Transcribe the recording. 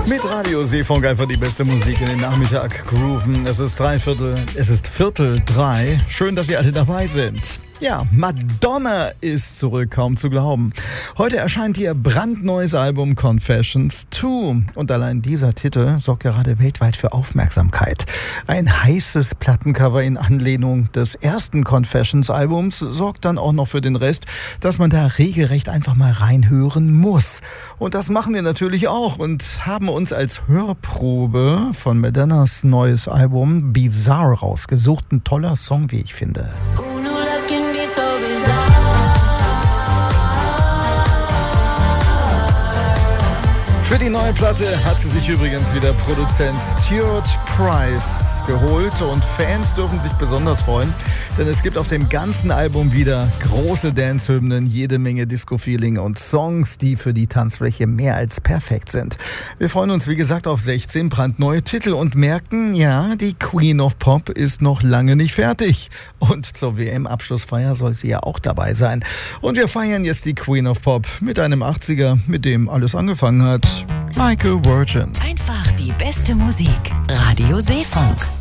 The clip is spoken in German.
Mit Radio Seefunk einfach die beste Musik in den Nachmittag grooven. Es ist Viertel drei. Schön, dass ihr alle dabei sind. Ja, Madonna ist zurück, kaum zu glauben. Heute erscheint ihr brandneues Album Confessions 2. Und allein dieser Titel sorgt gerade weltweit für Aufmerksamkeit. Ein heißes Plattencover in Anlehnung des ersten Confessions-Albums sorgt dann auch noch für den Rest, dass man da regelrecht einfach mal reinhören muss. Und das machen wir natürlich auch und haben uns als Hörprobe von Madonnas neues Album Bizarre rausgesucht. Ein toller Song, wie ich finde. Für die neue Platte hat sie sich übrigens wieder Produzent Stuart Price geholt und Fans dürfen sich besonders freuen, denn es gibt auf dem ganzen Album wieder große Dance-Hymnen, jede Menge Disco-Feeling und Songs, die für die Tanzfläche mehr als perfekt sind. Wir freuen uns, wie gesagt, auf 16 brandneue Titel und merken, ja, die Queen of Pop ist noch lange nicht fertig. Und zur WM-Abschlussfeier soll sie ja auch dabei sein. Und wir feiern jetzt die Queen of Pop mit einem 80er, mit dem alles angefangen hat. Like a Virgin. Einfach die beste Musik. Radio Seefunk.